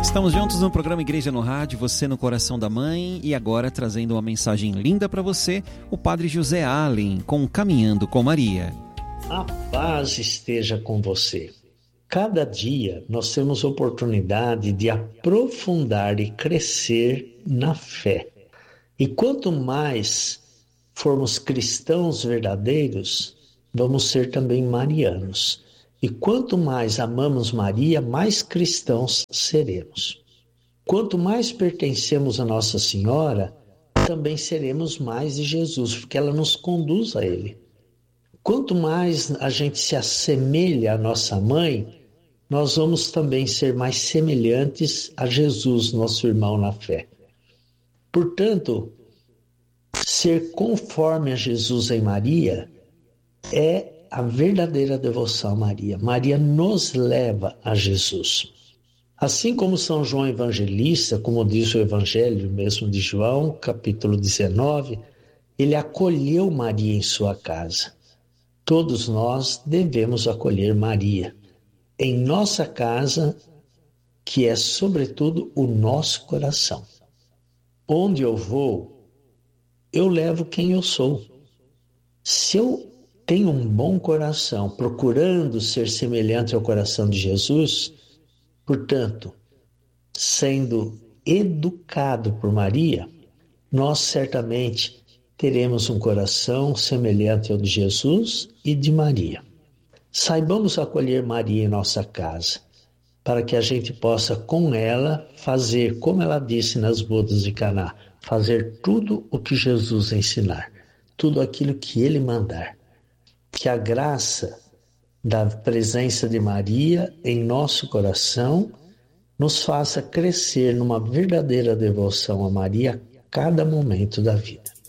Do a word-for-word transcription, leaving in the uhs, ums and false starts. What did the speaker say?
Estamos juntos no programa Igreja no Rádio, você no coração da mãe, e agora trazendo uma mensagem linda para você, o Padre José Allen, com Caminhando com Maria. A paz esteja com você. Cada dia nós temos oportunidade de aprofundar e crescer na fé. E quanto mais formos cristãos verdadeiros, vamos ser também marianos. E quanto mais amamos Maria, mais cristãos seremos. Quanto mais pertencemos a Nossa Senhora, também seremos mais de Jesus, porque ela nos conduz a Ele. Quanto mais a gente se assemelha à nossa mãe, nós vamos também ser mais semelhantes a Jesus, nosso irmão na fé. Portanto, ser conforme a Jesus em Maria é a verdadeira devoção a Maria. Maria nos leva a Jesus. Assim como São João Evangelista, como diz o Evangelho mesmo de João, capítulo dezenove, ele acolheu Maria em sua casa. Todos nós devemos acolher Maria em nossa casa, que é sobretudo o nosso coração. Onde eu vou, eu levo quem eu sou. Se eu tenho um bom coração, procurando ser semelhante ao coração de Jesus, portanto, sendo educado por Maria, nós certamente teremos um coração semelhante ao de Jesus e de Maria. Saibamos acolher Maria em nossa casa, para que a gente possa com ela fazer, como ela disse nas bodas de Caná, fazer tudo o que Jesus ensinar, tudo aquilo que ele mandar. Que a graça da presença de Maria em nosso coração nos faça crescer numa verdadeira devoção a Maria a cada momento da vida.